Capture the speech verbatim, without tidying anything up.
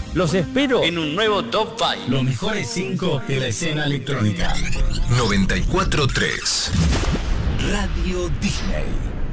Los espero en un nuevo Top cinco. Los mejores cinco de la escena electrónica. noventa y cuatro punto tres. Radio Disney.